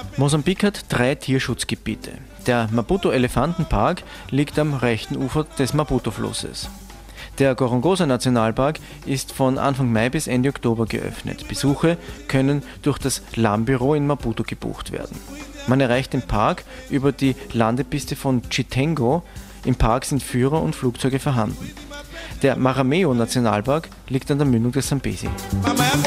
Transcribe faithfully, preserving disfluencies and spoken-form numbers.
Mosambik hat drei Tierschutzgebiete. Der Maputo-Elefantenpark liegt am rechten Ufer des Maputo-Flusses. Der Gorongosa-Nationalpark ist von Anfang Mai bis Ende Oktober geöffnet. Besuche können durch das Lahmbüro in Maputo gebucht werden. Man erreicht den Park über die Landepiste von Chitengo. Im Park sind Führer und Flugzeuge vorhanden. Der Marameo-Nationalpark liegt an der Mündung des Sambesi.